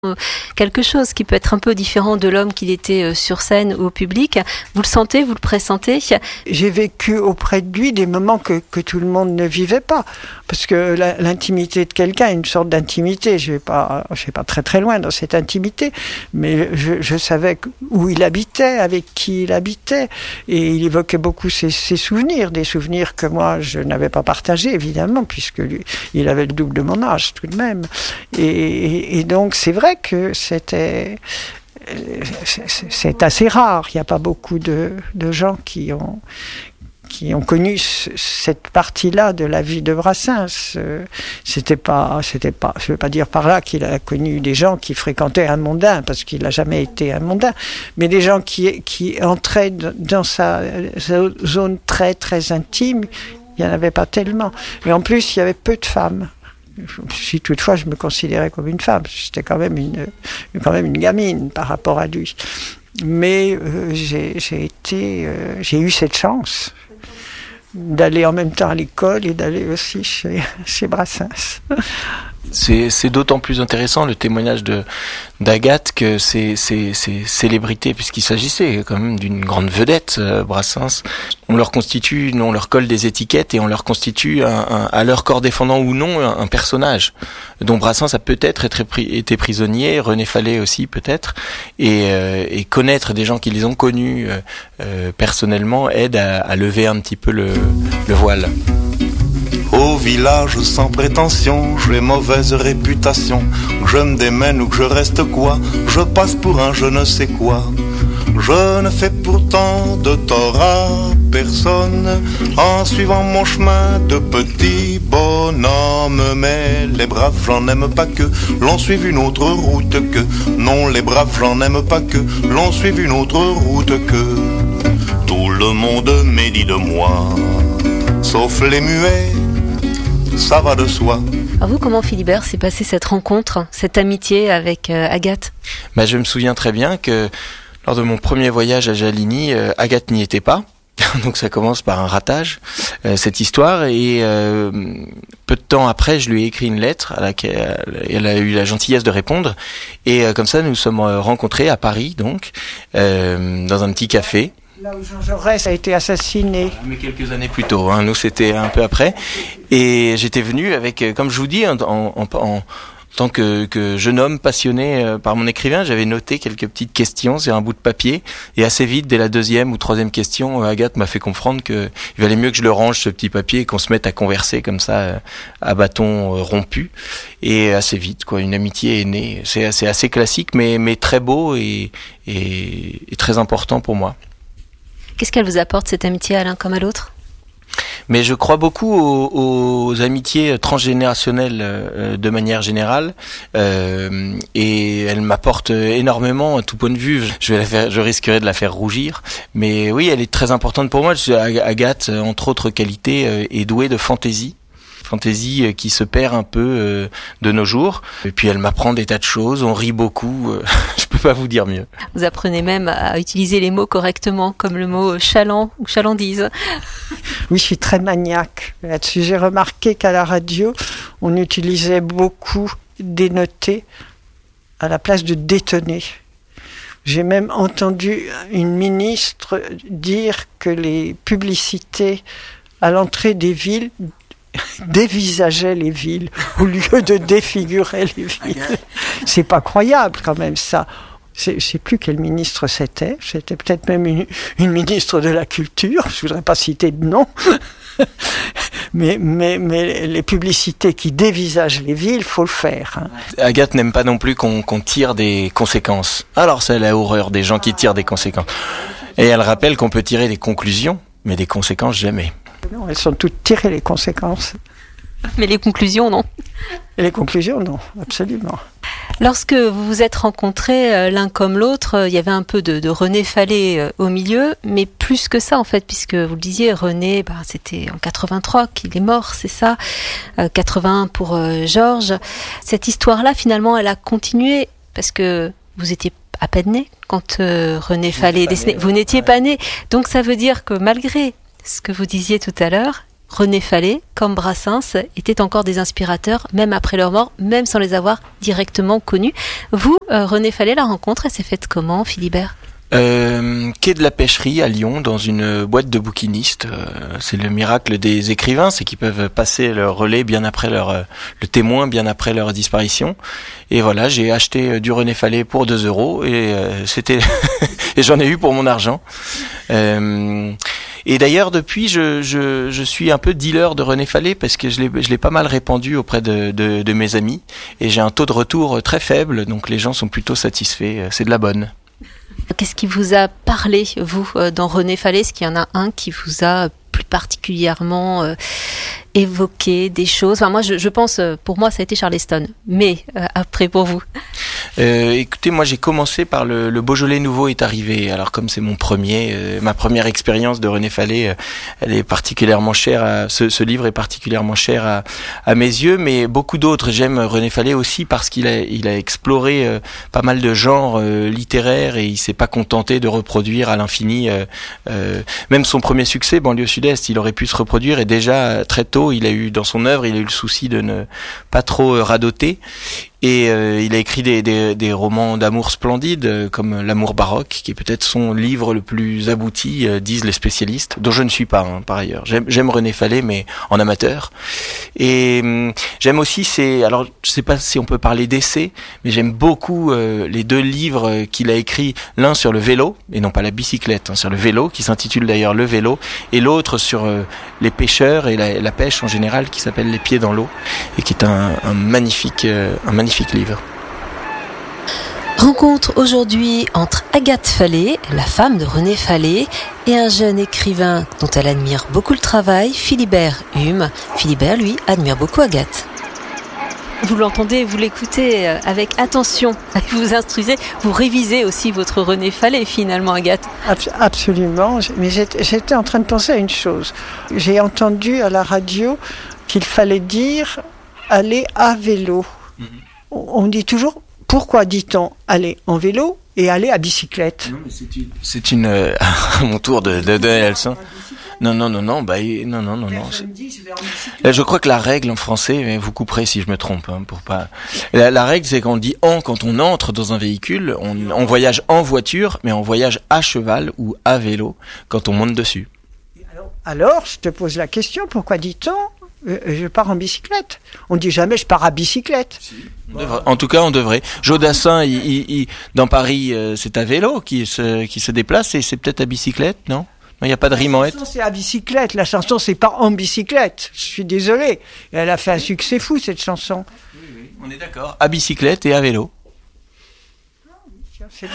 Quelque chose qui peut être un peu différent de l'homme qu'il était sur scène ou au public. Vous le sentez, vous le pressentez? J'ai vécu auprès de lui des moments que tout le monde ne vivait pas. Parce que l'intimité de quelqu'un est une sorte d'intimité. Je vais pas très très loin dans cette intimité, mais je savais où il habitait, avec qui il habitait, et il évoquait beaucoup ses souvenirs, des souvenirs que moi je n'avais pas partagés évidemment, puisque lui, il avait le double de mon âge tout de même. Et donc c'est vrai que c'est assez rare. Il n'y a pas beaucoup de gens qui ont connu cette partie-là de la vie de Brassens. C'était pas, je veux pas dire par là qu'il a connu des gens qui fréquentaient un mondain, parce qu'il n'a jamais été un mondain, mais des gens qui entraient dans sa zone très très intime. Il n'y en avait pas tellement. Et en plus, il y avait peu de femmes. Si toutefois je me considérais comme une femme, j'étais quand même une gamine par rapport à lui. Mais j'ai eu cette chance d'aller en même temps à l'école et d'aller aussi chez Brassens. C'est d'autant plus intéressant le témoignage d'Agathe que ces célébrités, puisqu'il s'agissait quand même d'une grande vedette, Brassens. On leur colle des étiquettes et on leur constitue à leur corps défendant ou non un personnage dont Brassens a peut-être été prisonnier, René Fallet aussi peut-être, et connaître des gens qui les ont connus personnellement aide à lever un petit peu le voile. Au village sans prétention, j'ai mauvaise réputation. Que je me démène ou que je reste quoi, je passe pour un je ne sais quoi. Je ne fais pourtant de tort à personne en suivant mon chemin de petit bonhomme. Mais les braves, j'en aime pas que l'on suive une autre route que. Non, les braves, j'en aime pas que l'on suive une autre route que. Tout le monde médit de moi, sauf les muets. Ça va de soi. Alors vous, comment Philibert s'est passée cette rencontre, cette amitié avec Agathe? Je me souviens très bien que lors de mon premier voyage à Jaligny, Agathe n'y était pas. Donc ça commence par un ratage, cette histoire. Et peu de temps après, je lui ai écrit une lettre à laquelle elle a eu la gentillesse de répondre. Et comme ça, nous sommes rencontrés à Paris, donc, dans un petit café. Là où Jean Jaurès a été assassiné. Mais quelques années plus tôt, nous c'était un peu après. Et j'étais venu avec, comme je vous dis, en tant que jeune homme passionné par mon écrivain, j'avais noté quelques petites questions sur un bout de papier. Et assez vite, dès la deuxième ou troisième question, Agathe m'a fait comprendre qu'il valait mieux que je le range, ce petit papier, et qu'on se mette à converser comme ça, à bâton rompu. Et assez vite, une amitié est née. C'est assez classique, mais très beau et très important pour moi. Qu'est-ce qu'elle vous apporte, cette amitié, à l'un comme à l'autre? Mais je crois beaucoup aux amitiés transgénérationnelles de manière générale, et elle m'apporte énormément à tout point de vue. Je risquerais de la faire rougir, mais oui, elle est très importante pour moi. Agathe, entre autres qualités, est douée de fantaisie qui se perd un peu de nos jours. Et puis elle m'apprend des tas de choses, on rit beaucoup, je peux pas vous dire mieux. Vous apprenez même à utiliser les mots correctement, comme le mot chaland ou chalandise. Oui, je suis très maniaque là-dessus. J'ai remarqué qu'à la radio, on utilisait beaucoup dénoter à la place de détonner. J'ai même entendu une ministre dire que les publicités à l'entrée des villes dévisageaient les villes au lieu de défigurer les villes. C'est pas croyable quand même ça. Je sais plus quel ministre c'était. C'était peut-être même une ministre de la culture. Je voudrais pas citer de nom. mais les publicités qui dévisagent les villes, faut le faire. Agathe n'aime pas non plus qu'on tire des conséquences. Alors ça, elle a horreur des gens qui tirent des conséquences. Et elle rappelle qu'on peut tirer des conclusions, mais des conséquences jamais. Non, elles sont toutes tirées, les conséquences. Mais les conclusions, non. Et les conclusions, non, absolument. Lorsque vous vous êtes rencontrés l'un comme l'autre, il y avait un peu de René Fallet au milieu, mais plus que ça en fait, puisque vous le disiez, René, c'était en 83 qu'il est mort, c'est ça, 81 pour Georges. Cette histoire-là, finalement, elle a continué, parce que vous étiez à peine né quand René Fallet est décédé. Vous n'étiez pas né, donc ça veut dire que malgré ce que vous disiez tout à l'heure, René Fallet, comme Brassens, étaient encore des inspirateurs, même après leur mort, même sans les avoir directement connus. Vous, René Fallet, la rencontre, elle s'est faite comment, Philibert ? Quai de la Pêcherie à Lyon, dans une boîte de bouquinistes. C'est le miracle des écrivains, c'est qu'ils peuvent passer leur relais bien après le témoin, bien après leur disparition. Et voilà, j'ai acheté du René Fallet pour 2 € et c'était et j'en ai eu pour mon argent. Et d'ailleurs, depuis, je suis un peu dealer de René Fallet parce que je l'ai pas mal répandu auprès de mes amis et j'ai un taux de retour très faible, donc les gens sont plutôt satisfaits. C'est de la bonne. Qu'est-ce qui vous a parlé, vous, dans René Fallet ? Est-ce qu'il y en a un qui vous a plus particulièrement évoqué des choses ? Enfin, moi, je pense, pour moi, ça a été Charleston. Mais après, pour vous ? Écoutez, moi j'ai commencé par le Beaujolais nouveau est arrivé. Alors comme c'est ma première expérience de René Fallet, elle est particulièrement chère. Ce livre est particulièrement cher à mes yeux, mais beaucoup d'autres. J'aime René Fallet aussi parce qu'il a exploré pas mal de genres littéraires et il s'est pas contenté de reproduire à l'infini. Même son premier succès, Banlieue Sud-Est, il aurait pu se reproduire et déjà très tôt, dans son œuvre, il a eu le souci de ne pas trop radoter. Et il a écrit des romans d'amour splendides comme L'amour baroque, qui est peut-être son livre le plus abouti, disent les spécialistes, dont je ne suis pas par ailleurs. J'aime René Fallet, mais en amateur. Et j'aime aussi alors je sais pas si on peut parler d'essais, mais j'aime beaucoup les 2 livres qu'il a écrits, l'un sur le vélo, et non pas la bicyclette, sur le vélo, qui s'intitule d'ailleurs Le Vélo, et l'autre sur les pêcheurs et la pêche en général, qui s'appelle Les Pieds dans l'eau, et qui est un magnifique livre. Rencontre aujourd'hui entre Agathe Fallet, la femme de René Fallet, et un jeune écrivain dont elle admire beaucoup le travail, Philibert Hume. Philibert, lui, admire beaucoup Agathe. Vous l'entendez, vous l'écoutez avec attention, vous vous instruisez, vous révisez aussi votre René Fallet finalement, Agathe. Absolument, mais j'étais en train de penser à une chose. J'ai entendu à la radio qu'il fallait dire « aller à vélo ». On dit toujours, pourquoi dit-on aller en vélo et aller à bicyclette ? Non, mais c'est à mon tour de donner la leçon. Non. Non. Je crois que la règle en français, mais vous couperez si je me trompe, pour pas. La règle, c'est qu'on dit quand on entre dans un véhicule, on voyage en voiture, mais on voyage à cheval ou à vélo quand on monte dessus. Alors, je te pose la question, pourquoi dit-on je pars en bicyclette ? On dit jamais je pars à bicyclette. En tout cas, on devrait. Jodassin, dans Paris, c'est à vélo qui se déplace et c'est peut-être à bicyclette, non ? Il n'y a pas de rime en être. La chanson, c'est à bicyclette. La chanson, c'est pas en bicyclette. Je suis désolé. Elle a fait un succès fou, cette chanson. Oui, on est d'accord. À bicyclette et à vélo. C'est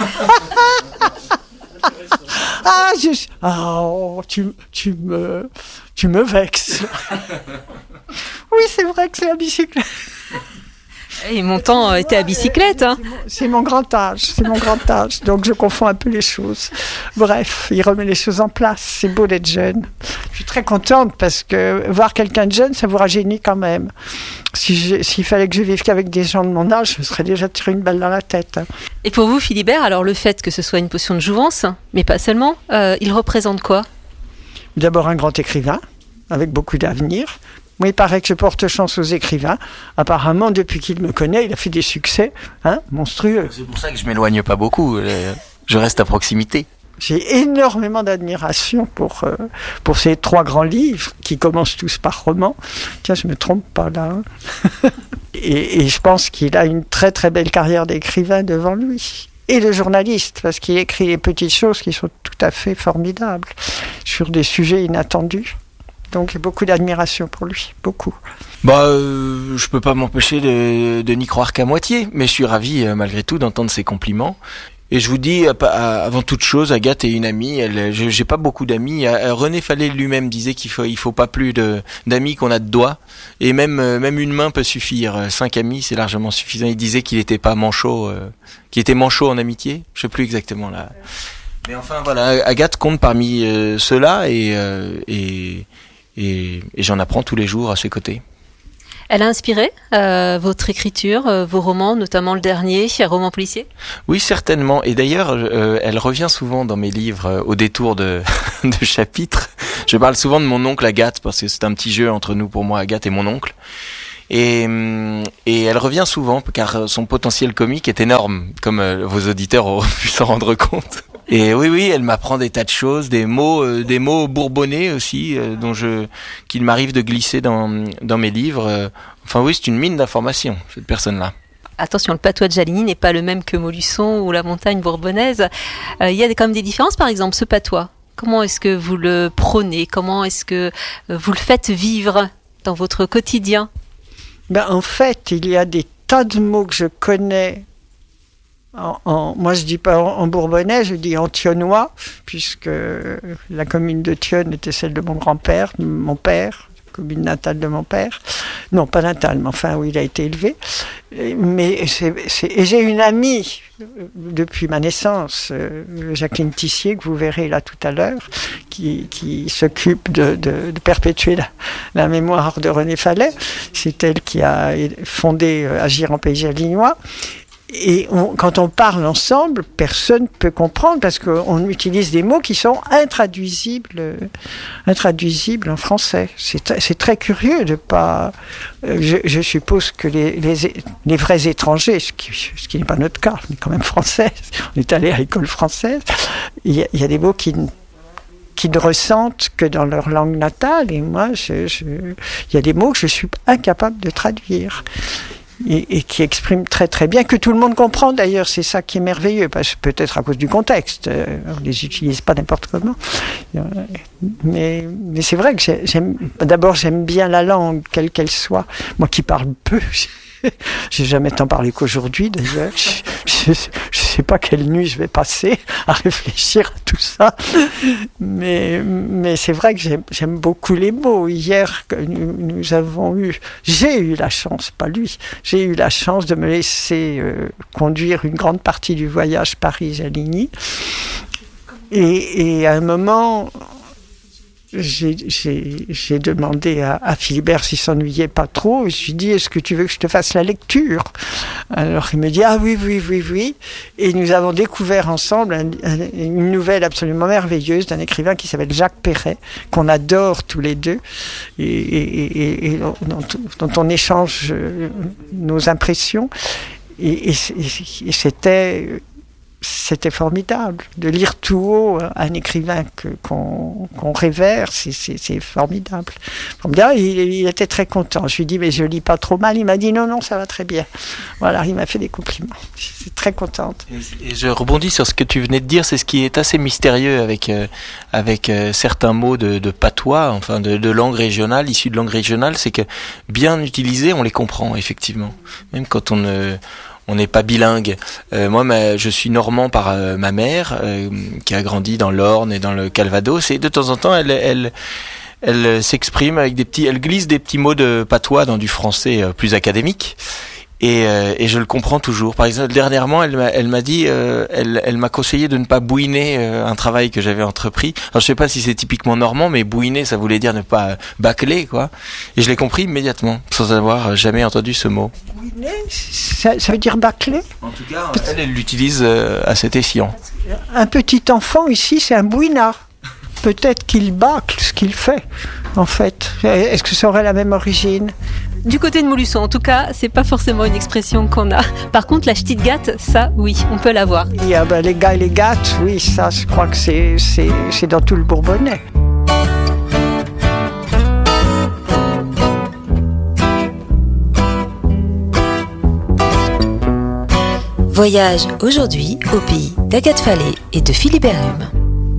tu me vexes. Oui, c'est vrai que c'est à bicyclette. Et mon temps était à bicyclette. C'est mon grand âge, donc je confonds un peu les choses. Bref, il remet les choses en place, c'est beau d'être jeune. Je suis très contente parce que voir quelqu'un de jeune, ça vous rajeunit quand même. S'il fallait que je vive qu'avec des gens de mon âge, je me serais déjà tiré une balle dans la tête. Et pour vous, Philibert, alors le fait que ce soit une potion de jouvence, mais pas seulement, il représente quoi ? D'abord un grand écrivain, avec beaucoup d'avenir. Moi, il paraît que je porte chance aux écrivains. Apparemment, depuis qu'il me connaît, il a fait des succès monstrueux. C'est pour ça que je m'éloigne pas beaucoup. Je reste à proximité. J'ai énormément d'admiration pour ces 3 grands livres qui commencent tous par romans. Tiens, je me trompe pas là. Et je pense qu'il a une très très belle carrière d'écrivain devant lui. Et de journaliste, parce qu'il écrit des petites choses qui sont tout à fait formidables sur des sujets inattendus. Donc j'ai beaucoup d'admiration pour lui, beaucoup. Je peux pas m'empêcher de n'y croire qu'à moitié, mais je suis ravi malgré tout d'entendre ces compliments. Et je vous dis, avant toute chose, Agathe est une amie. J'ai pas beaucoup d'amis. René Fallet lui-même disait qu'il faut pas plus d'amis qu'on a de doigts. Et même une main peut suffire. 5 amis, c'est largement suffisant. Il disait qu'il était pas manchot, qu'il était manchot en amitié. Je sais plus exactement là. Mais enfin voilà, Agathe compte parmi ceux-là et j'en apprends tous les jours à ses côtés. Elle a inspiré votre écriture, vos romans, notamment le dernier, roman policier? Oui, certainement. Et d'ailleurs, elle revient souvent dans mes livres au détour de chapitres. Je parle souvent de mon oncle Agathe, parce que c'est un petit jeu entre nous, pour moi, Agathe et mon oncle. Et elle revient souvent, car son potentiel comique est énorme, comme vos auditeurs auront pu s'en rendre compte. Et oui, elle m'apprend des tas de choses, des mots bourbonnais aussi, qu'il m'arrive de glisser dans mes livres. Enfin oui, c'est une mine d'informations, cette personne-là. Attention, le patois de Jaligny n'est pas le même que Montluçon ou la montagne bourbonnaise. Il y a quand même des différences, par exemple, ce patois. Comment est-ce que vous le prônez? Comment est-ce que vous le faites vivre dans votre quotidien? En fait, il y a des tas de mots que je connais. Moi, je dis pas en bourbonnais, je dis en thionnois, puisque la commune de Thionne était celle de mon grand-père, mon père, commune natale de mon père. Non, pas natale, mais enfin où il a été élevé. Mais et j'ai une amie depuis ma naissance, Jacqueline Tissier, que vous verrez là tout à l'heure, qui s'occupe de perpétuer la mémoire de René Fallet. C'est elle qui a fondé Agir en Pays Jalignois. Et quand on parle ensemble, personne ne peut comprendre parce qu'on utilise des mots qui sont intraduisibles en français. C'est très curieux de pas. Je suppose que les vrais étrangers, ce qui n'est pas notre cas, on est quand même français, on est allé à l'école française. Il y a des mots qui ne ressentent que dans leur langue natale. Et moi, il y a des mots que je suis incapable de traduire. Et qui exprime très très bien, que tout le monde comprend d'ailleurs, c'est ça qui est merveilleux, parce que peut-être à cause du contexte, on les utilise pas n'importe comment. Mais c'est vrai que j'aime bien la langue, quelle qu'elle soit. Moi qui parle peu, j'ai jamais tant parlé qu'aujourd'hui d'ailleurs. Je sais pas quelle nuit je vais passer à réfléchir à tout ça. Mais c'est vrai que j'aime beaucoup les mots. Hier, j'ai eu la chance, pas lui, j'ai eu la chance de me laisser conduire une grande partie du voyage Paris-Jaligny. Et à un moment, j'ai demandé à Philibert s'il s'ennuyait pas trop. Je lui ai dit, est-ce que tu veux que je te fasse la lecture? Alors il me dit, ah oui. Et nous avons découvert ensemble une nouvelle absolument merveilleuse d'un écrivain qui s'appelle Jacques Perret, qu'on adore tous les deux, et dont on échange nos impressions. Et c'était formidable de lire tout haut un écrivain qu'on révère, c'est formidable. Il était très content. Je lui ai dit, mais je lis pas trop mal. Il m'a dit, non, ça va très bien. Voilà, il m'a fait des compliments. J'étais très contente. Et je rebondis sur ce que tu venais de dire, c'est ce qui est assez mystérieux avec certains mots de patois, enfin de langue régionale, issus de langue régionale, c'est que bien utilisés, on les comprend, effectivement. Même quand on n'est pas bilingue. Moi, je suis normand par ma mère, qui a grandi dans l'Orne et dans le Calvados, et de temps en temps, elle s'exprime avec elle glisse des petits mots de patois dans du français plus académique. Et je le comprends toujours. Par exemple, dernièrement, elle m'a dit, elle m'a conseillé de ne pas bouiner un travail que j'avais entrepris. Alors je sais pas si c'est typiquement normand, mais bouiner, ça voulait dire ne pas bâcler, quoi. Et je l'ai compris immédiatement, sans avoir jamais entendu ce mot. Bouiner, ça veut dire bâcler? En tout cas, elle l'utilise à cet escient. Un petit enfant ici, c'est un bouinard. Peut-être qu'il bâcle ce qu'il fait, en fait. Est-ce que ça aurait la même origine? Du côté de Montluçon, en tout cas, c'est pas forcément une expression qu'on a. Par contre, la ch'tite gâte, ça, oui, on peut l'avoir. Il y a les gars et les gâtes, oui, ça, je crois que c'est dans tout le Bourbonnais. Voyage aujourd'hui au pays d'Agathe Fallet et de Philibert Hume.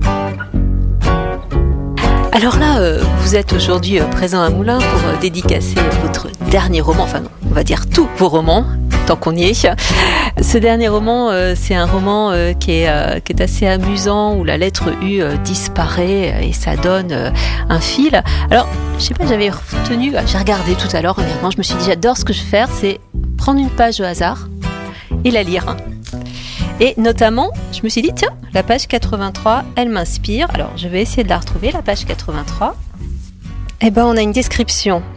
Alors là, vous êtes aujourd'hui présent à Moulins pour dédicacer votre dernier roman, enfin non, on va dire tous vos romans, tant qu'on y est. Ce dernier roman, c'est un roman qui est assez amusant, où la lettre U disparaît et ça donne un fil. Alors, je sais pas, j'ai regardé tout à l'heure, honnêtement, je me suis dit, j'adore ce que je vais faire, c'est prendre une page au hasard et la lire. Et notamment, je me suis dit, tiens, la page 83, elle m'inspire. Alors, je vais essayer de la retrouver, la page 83. Eh ben, on a une description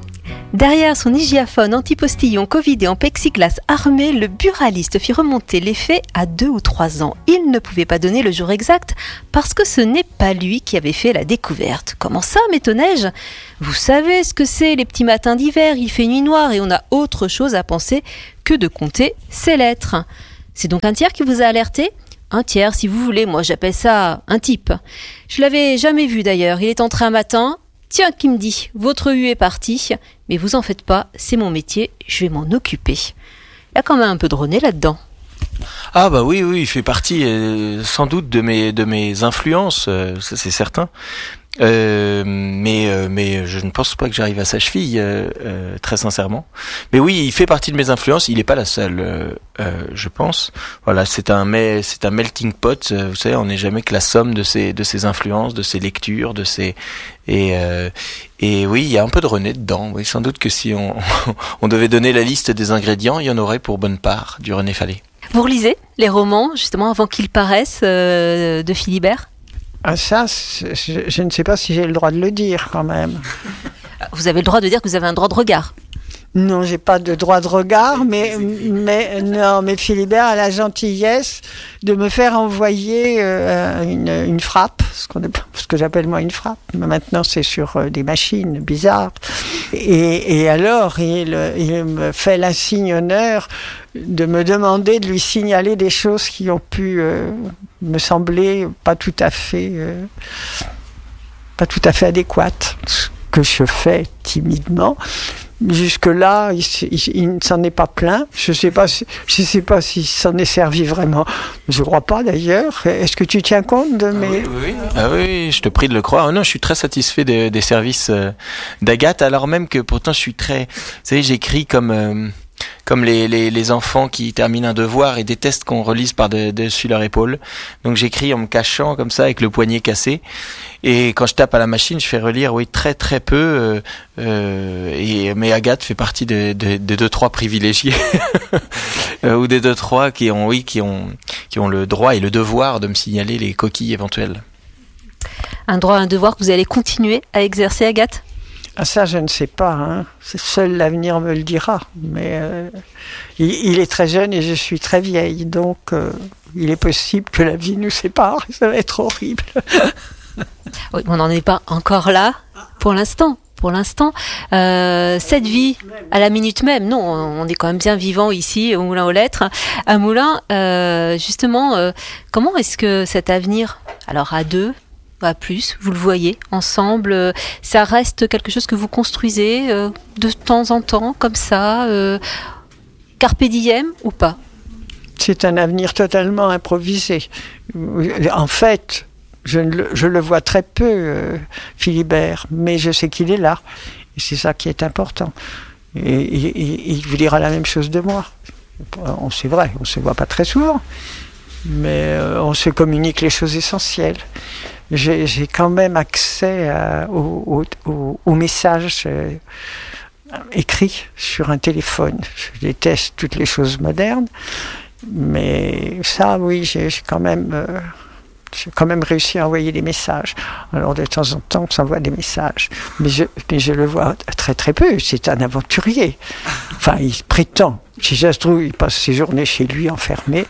Derrière son hygiaphone anti-postillon Covid et en plexiglas armé, le buraliste fit remonter les faits à 2 ou 3 ans. Il ne pouvait pas donner le jour exact parce que ce n'est pas lui qui avait fait la découverte. Comment ça, m'étonnais-je ? Vous savez ce que c'est, les petits matins d'hiver, il fait nuit noire et on a autre chose à penser que de compter ses lettres. C'est donc un tiers qui vous a alerté ? Un tiers, si vous voulez, moi j'appelle ça un type. Je l'avais jamais vu d'ailleurs, il est entré un matin... Tiens, qui me dit, votre U est parti, mais vous en faites pas, c'est mon métier, je vais m'en occuper. Il y a quand même un peu de René là-dedans. Ah bah oui, il fait partie sans doute de mes influences, ça c'est certain. Mais je ne pense pas que j'arrive à sa cheville, très sincèrement. Mais oui, il fait partie de mes influences. Il n'est pas la seule, je pense. Voilà, c'est un melting pot. Vous savez, on n'est jamais que la somme de ses influences, de ses lectures, et oui, il y a un peu de René dedans. Oui, sans doute que si on devait donner la liste des ingrédients, il y en aurait pour bonne part du René Fallet. Vous relisez les romans justement avant qu'ils paraissent de Philibert ? Ah ça, je ne sais pas si j'ai le droit de le dire quand même. Vous avez le droit de dire que vous avez un droit de regard. Non, j'ai pas de droit de regard, mais Philibert a la gentillesse de me faire envoyer une frappe, ce que j'appelle moi une frappe. Mais maintenant, c'est sur des machines bizarres. Et alors, il me fait l'insigne honneur de me demander de lui signaler des choses qui ont pu me sembler pas tout à fait adéquates. Ce que je fais timidement. Jusque-là, il ne s'en est pas plaint. Je sais pas s'il s'en est servi vraiment. Je crois pas d'ailleurs. Est-ce que tu tiens compte de mes... Oui. Ah oui, je te prie de le croire. Non, je suis très satisfait des services d'Agathe, alors même que pourtant je suis très... Vous savez, j'écris comme les enfants qui terminent un devoir et détestent qu'on relise par-dessus leur épaule. Donc j'écris en me cachant comme ça avec le poignet cassé. Et quand je tape à la machine, je fais relire, oui, très très peu. Mais Agathe fait partie des 2-3 privilégiés ou des 2-3 qui ont le droit et le devoir de me signaler les coquilles éventuelles. Un droit, un devoir que vous allez continuer à exercer, Agathe ? Ah ça, je ne sais pas. Hein. Seul l'avenir me le dira. Mais il est très jeune et je suis très vieille. Donc, il est possible que la vie nous sépare. Ça va être horrible. Oui, on n'en est pas encore là pour l'instant. Cette vie à la minute même, non, on est quand même bien vivant ici au Moulin aux Lettres. À Moulins, justement, comment est-ce que cet avenir, alors à 2, à plus, vous le voyez ensemble, ça reste quelque chose que vous construisez de temps en temps, comme ça, carpe diem ou pas ? C'est un avenir totalement improvisé. En fait, je le vois très peu, Philibert, mais je sais qu'il est là. Et c'est ça qui est important. Et il vous dira la même chose de moi. C'est vrai, on ne se voit pas très souvent, mais on se communique les choses essentielles. J'ai quand même accès aux messages écrits sur un téléphone. Je déteste toutes les choses modernes, mais ça, oui, j'ai quand même réussi à envoyer des messages. Alors de temps en temps, on s'envoie des messages, mais je le vois très très peu. C'est un aventurier. Enfin, il prétend. Si ça se trouve, il passe ses journées chez lui enfermé.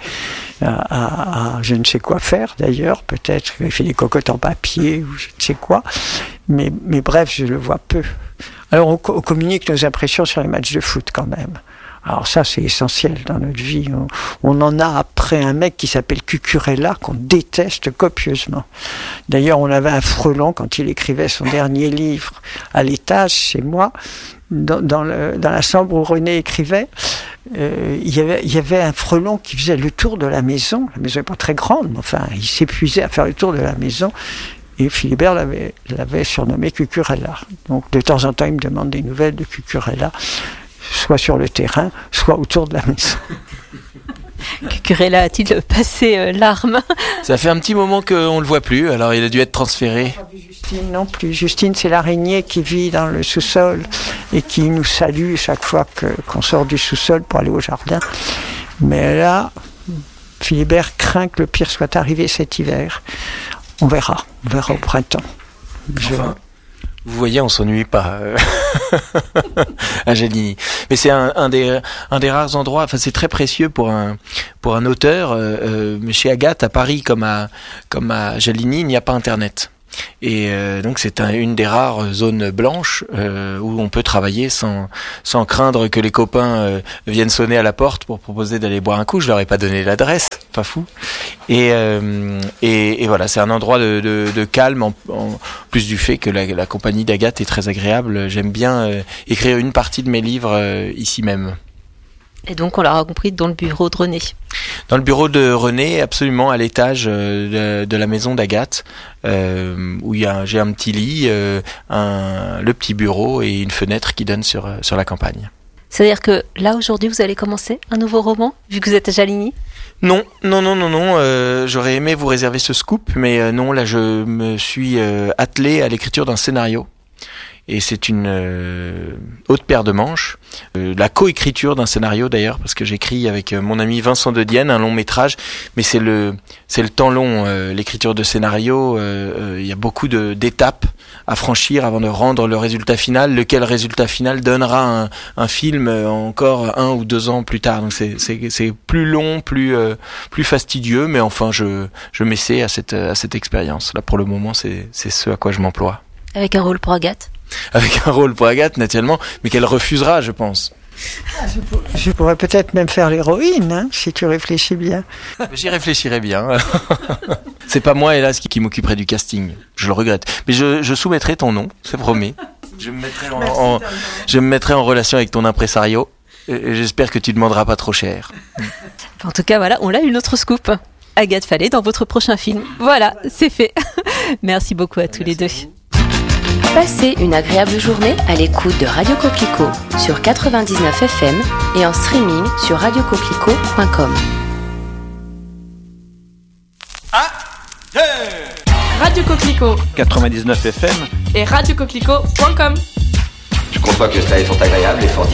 À je ne sais quoi faire d'ailleurs, peut-être qu'il fait des cocottes en papier ou je ne sais quoi, mais bref, je le vois peu. Alors on communique nos impressions sur les matchs de foot quand même. Alors ça, c'est essentiel dans notre vie. On en a après un mec qui s'appelle Cucurella, qu'on déteste copieusement. D'ailleurs, on avait un frelon quand il écrivait son dernier livre à l'étage chez moi, dans la chambre où René écrivait. Il y avait un frelon qui faisait le tour de la maison. La maison n'est pas très grande, mais enfin, il s'épuisait à faire le tour de la maison. Et Philibert l'avait surnommé Cucurella. Donc, de temps en temps, il me demande des nouvelles de Cucurella, soit sur le terrain, soit autour de la maison. Cucurella a-t-il passé l'arme ? Ça fait un petit moment qu'on ne le voit plus, alors il a dû être transféré. Justine non plus. Justine, c'est l'araignée qui vit dans le sous-sol et qui nous salue chaque fois qu'on sort du sous-sol pour aller au jardin. Mais là, Philibert craint que le pire soit arrivé cet hiver. On verra au printemps. Vous voyez, on s'ennuie pas à Giannini. Mais c'est un des rares endroits. Enfin, c'est très précieux pour un auteur. Mais chez Agathe, à Paris comme à Giannini, il n'y a pas Internet. Et donc c'est une des rares zones blanches où on peut travailler sans craindre que les copains viennent sonner à la porte pour proposer d'aller boire un coup. Je leur ai pas donné l'adresse, pas fou. Et voilà, c'est un endroit de calme en plus du fait que la compagnie d'Agathe est très agréable. J'aime bien écrire une partie de mes livres ici même. Et donc on l'aura compris, dans le bureau de René. Dans le bureau de René, absolument à l'étage de la maison d'Agathe, où j'ai un petit lit, le petit bureau et une fenêtre qui donne sur la campagne. C'est-à-dire que là aujourd'hui vous allez commencer un nouveau roman, vu que vous êtes à Giannini ? Non. J'aurais aimé vous réserver ce scoop, mais non, là je me suis attelé à l'écriture d'un scénario. Et c'est une haute paire de manches, la coécriture d'un scénario d'ailleurs, parce que j'écris avec mon ami Vincent De Dienne un long métrage, mais c'est le temps long, l'écriture de scénario. Il y a beaucoup d'étapes à franchir avant de rendre le résultat final, lequel résultat final donnera un film encore 1 ou 2 ans plus tard. Donc c'est plus long, plus fastidieux, mais enfin je m'essaie à cette expérience. Là pour le moment c'est ce à quoi je m'emploie. Avec un rôle pour Agathe ? Avec un rôle pour Agathe, naturellement, mais qu'elle refusera, je pense. Je pourrais peut-être même faire l'héroïne, si tu réfléchis bien. J'y réfléchirai bien. C'est pas moi, hélas, qui m'occuperai du casting. Je le regrette. Mais je soumettrai ton nom, c'est promis. Je me mettrai en relation avec ton impresario. Et j'espère que tu demanderas pas trop cher. En tout cas, voilà, on a une autre scoop. Agathe Fallet dans votre prochain film. Voilà, c'est fait. Merci beaucoup à tous les deux. Passez une agréable journée à l'écoute de Radio Coquelicot sur 99 FM et en streaming sur radiocoquelicot.com. Radio Coquelicot 99 FM et radiocoquelicot.com. Je conçois que cela est fort agréable et fort